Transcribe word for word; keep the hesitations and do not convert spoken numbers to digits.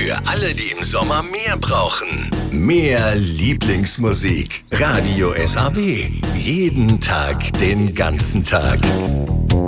Für alle, die im Sommer mehr brauchen. Mehr Lieblingsmusik. Radio S A W. Jeden Tag, den ganzen Tag.